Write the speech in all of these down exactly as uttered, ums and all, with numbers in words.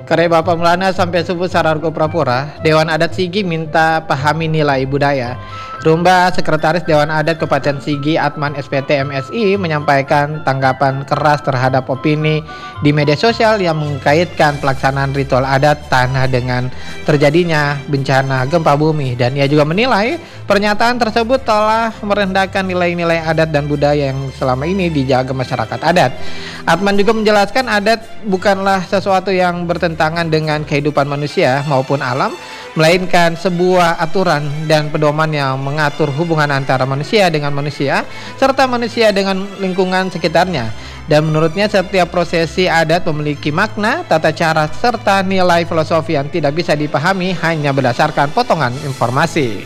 Kareba Pemulana sampai subuh Sarargo Prapura, Dewan Adat Sigi minta pahami nilai budaya. Rumba Sekretaris Dewan Adat Kabupaten Sigi Atman S P T M S I menyampaikan tanggapan keras terhadap opini di media sosial yang mengkaitkan pelaksanaan ritual adat tanah dengan terjadinya bencana gempa bumi, dan ia juga menilai pernyataan tersebut telah merendahkan nilai-nilai adat dan budaya yang selama ini dijaga masyarakat adat. Atman juga menjelaskan adat bukanlah sesuatu yang bertentangan dengan kehidupan manusia maupun alam, melainkan sebuah aturan dan pedoman yang mengatur hubungan antara manusia dengan manusia serta manusia dengan lingkungan sekitarnya. Dan menurutnya setiap prosesi adat memiliki makna, tata cara serta nilai filosofi yang tidak bisa dipahami hanya berdasarkan potongan informasi.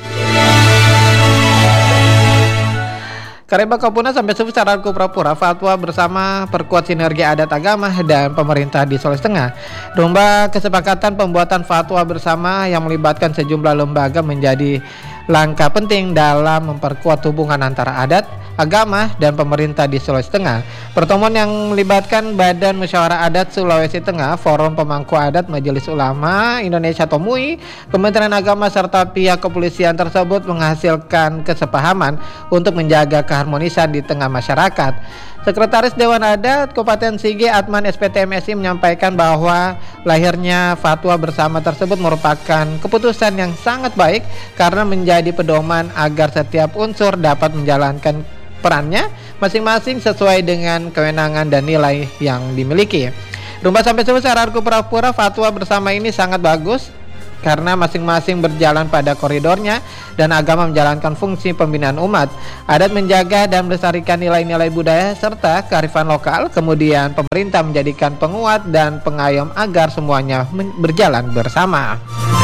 Kareba Kapuna sampai subuh Sarargo Prapura fatwa bersama perkuat sinergi adat agama dan pemerintah di Sulawesi Tengah. Rumba kesepakatan pembuatan fatwa bersama yang melibatkan sejumlah lembaga menjadi langkah penting dalam memperkuat hubungan antara adat, agama, dan pemerintah di Sulawesi Tengah. Pertemuan yang melibatkan Badan Musyawarah Adat Sulawesi Tengah, Forum Pemangku Adat Majelis Ulama Indonesia atau M U I, Kementerian Agama serta pihak kepolisian tersebut menghasilkan kesepahaman untuk menjaga keharmonisan di tengah masyarakat. Sekretaris Dewan Adat Kabupaten Sigi Atman S P T M S I menyampaikan bahwa lahirnya fatwa bersama tersebut merupakan keputusan yang sangat baik karena menjadi pedoman agar setiap unsur dapat menjalankan perannya masing-masing sesuai dengan kewenangan dan nilai yang dimiliki. Rumah sampai subuh Sarargo Prapura fatwa bersama ini sangat bagus karena masing-masing berjalan pada koridornya dan agama menjalankan fungsi pembinaan umat, adat menjaga dan melestarikan nilai-nilai budaya serta kearifan lokal, kemudian pemerintah menjadikan penguat dan pengayom agar semuanya berjalan bersama.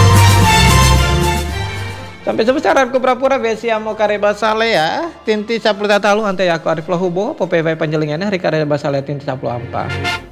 Sampai subuh Sarargo Prapura Besiamo Kareba Salea Tinti Saplu Tatalu Ante Yaku Arif Lahubo Popevai Panjelingannya Hari Kareba Salea Tinti Saplu Ampa.